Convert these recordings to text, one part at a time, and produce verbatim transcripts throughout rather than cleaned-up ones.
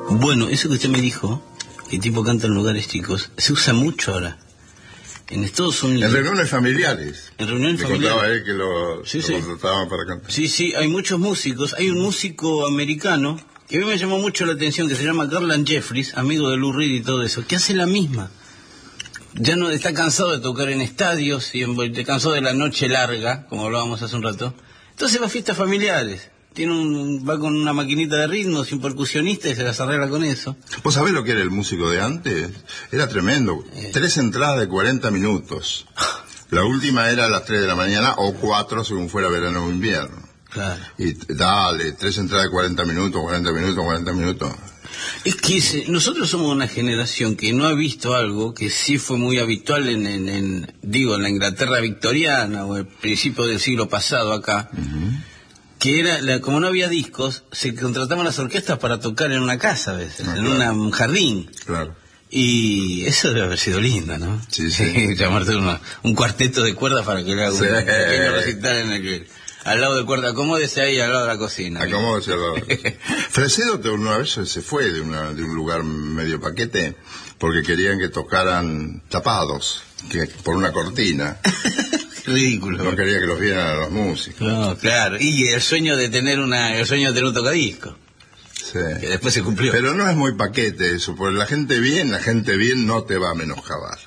Bueno, eso que usted me dijo, que tipo canta en lugares chicos, se usa mucho ahora. En Estados Unidos. En reuniones familiares. En reuniones me familiares. contaba él que lo, sí, lo sí. contrataban para cantar. Sí, sí, hay muchos músicos. Hay un músico americano que a mí me llamó mucho la atención, que se llama Garland Jeffries, amigo de Lou Reed y todo eso, que hace la misma. Ya no está cansado de tocar en estadios y en, está cansado de la noche larga, como hablábamos hace un rato. Entonces va a fiestas familiares. Tiene un, va con una maquinita de ritmos y un percusionista y se las arregla con eso. ¿Vos sabés lo que era el músico de antes? Era tremendo. Eh. Tres entradas de cuarenta minutos. La última era a las tres de la mañana o cuatro según fuera verano o invierno. Claro. Y dale, tres entradas de cuarenta minutos, cuarenta minutos, cuarenta minutos. Es que ese, nosotros somos una generación que no ha visto algo que sí fue muy habitual en, en, en digo, en la Inglaterra victoriana o el principio del siglo pasado acá. Uh-huh. Que era, la, como no había discos, se contrataban las orquestas para tocar en una casa a veces, ah, en claro. una, un jardín. Claro. Y eso debe haber sido lindo, ¿no? Sí, sí. Llamarte una, un cuarteto de cuerdas para que le haga un, sí. un pequeño recital en el que, al lado de cuerda, acomódese ahí al lado de la cocina. Acomódese al lado de la cocina. Fresedo una vez se fue de, una, de un lugar medio paquete porque querían que tocaran tapados, que por una cortina. Ridículo. No quería que los vieran a los músicos. No, claro. Y el sueño de tener una, el sueño de tener un tocadisco. Sí. Que después se cumplió. Pero no es muy paquete eso, porque la gente bien, la gente bien no te va a menoscabar.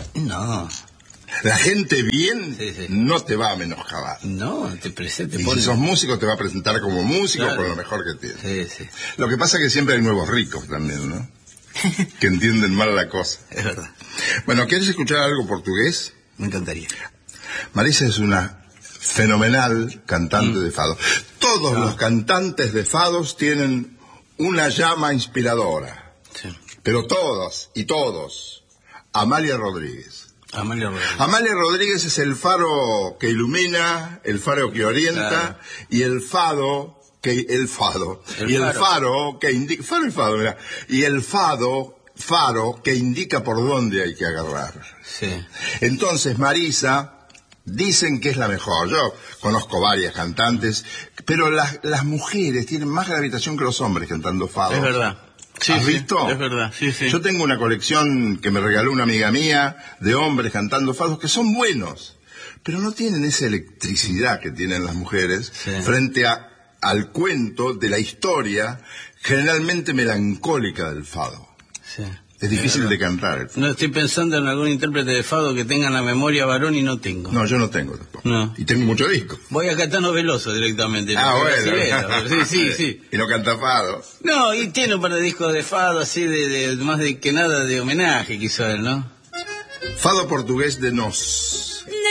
No. La gente bien sí, sí. no te va a menoscabar. No, te presenta. Y pone... si sos músico te va a presentar como músico, claro. Con lo mejor que tienes. Sí, sí. Lo que pasa es que siempre hay nuevos ricos también, ¿no? Que entienden mal la cosa. Es verdad. Bueno, ¿quieres escuchar algo portugués? Me encantaría. Marisa es una fenomenal cantante mm. de fado. Todos no. los cantantes de fados tienen una llama inspiradora. Sí. Pero todos y todos. Amalia Rodríguez. Amalia Rodríguez. Amalia Rodríguez es el faro que ilumina, el faro que orienta, claro. y el fado que el fado el y faro. el faro que indica faro y fado, mira, y el fado faro que indica por dónde hay que agarrar. Sí. Entonces Marisa dicen que es la mejor. Yo conozco varias cantantes, pero las, las mujeres tienen más gravitación que los hombres cantando fado. Es verdad. Sí, ¿Has sí, visto? Es verdad, sí, sí. Yo tengo una colección que me regaló una amiga mía de hombres cantando fados que son buenos, pero no tienen esa electricidad que tienen las mujeres sí. frente a, al cuento de la historia generalmente melancólica del fado. Sí. Es difícil es de cantar. No estoy pensando en algún intérprete de fado que tenga la memoria varón y no tengo. No, yo no tengo tampoco. No. Y tengo mucho disco. Voy a Caetano Veloso directamente. Ah, bueno. Sí, sí, sí. Y no canta fado. No, y tiene un par de discos de fado así, de, de más de que nada de homenaje quiso él, ¿no? Fado portugués de Nos.